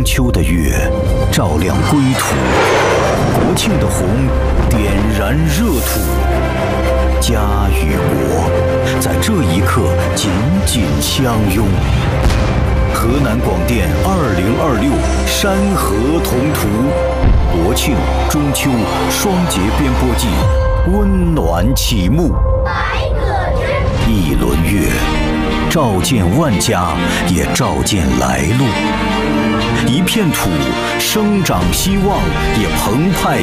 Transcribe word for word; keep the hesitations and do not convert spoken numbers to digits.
中秋的月照亮归途，国庆的红点燃热土。家与国在这一刻紧紧相拥。河南广电二零二六山河同途，国庆、中秋双节编播季温暖启幕。一轮月，照见万家，也照见来路。一片土，生长希望，也澎湃